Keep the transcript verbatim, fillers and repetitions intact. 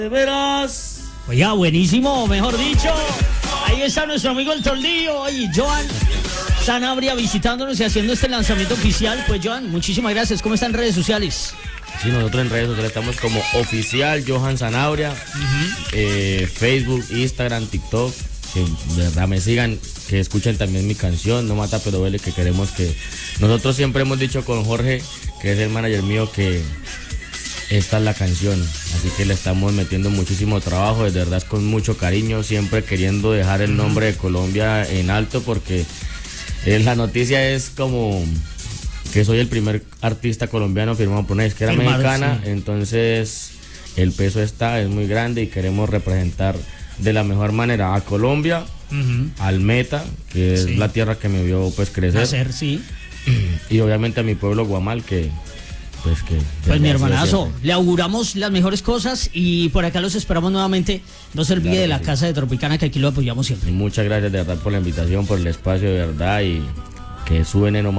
De veras. Oiga, buenísimo, mejor dicho. Ahí está nuestro amigo el Toldillo y Joan Sanabria visitándonos y haciendo este lanzamiento oficial. Pues Joan, muchísimas gracias. ¿Cómo están en redes sociales? Sí, nosotros en redes sociales estamos como oficial Johan Sanabria, uh-huh. eh, Facebook, Instagram, TikTok. Que de verdad me sigan, que escuchen también mi canción, No Mata Pero Duele, que queremos que... Nosotros siempre hemos dicho con Jorge, que es el manager mío, que esta es la canción, así que le estamos metiendo muchísimo trabajo, de verdad es con mucho cariño, siempre queriendo dejar el nombre de Colombia en alto, porque en la noticia es como que soy el primer artista colombiano firmado por una disquera mexicana, sí. Entonces el peso está, es muy grande y queremos representar de la mejor manera a Colombia, uh-huh. al Meta, que es sí. la tierra que me vio pues crecer, Hacer, sí. y obviamente a mi pueblo Guamal, que pues que pues mi hermanazo, le auguramos las mejores cosas y por acá los esperamos nuevamente. No se olvide claro de la sí. casa de Tropicana, que aquí lo apoyamos siempre. Y muchas gracias de verdad por la invitación, por el espacio de verdad, y que suene nomás.